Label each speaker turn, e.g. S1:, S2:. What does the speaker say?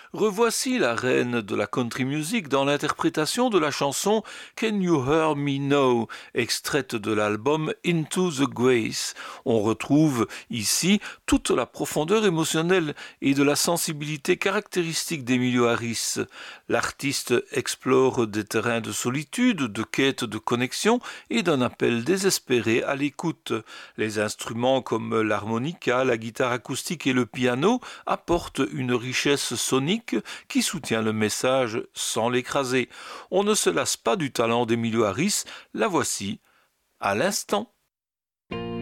S1: Revoici la reine de la country music dans l'interprétation de la chanson Can You Hear Me Now, extraite de l'album Into the Grace. On retrouve ici toute la profondeur émotionnelle et de la sensibilité caractéristique d'Emilio Harris. L'artiste explore des terrains de solitude, de quête de connexion et d'un appel désespéré à l'écoute. Les instruments comme l'harmonica, la guitare acoustique et le piano apportent une richesse sonique qui soutient le message sans l'écraser. On ne se lasse pas du talent d'Emilio Harris, la voici à l'instant.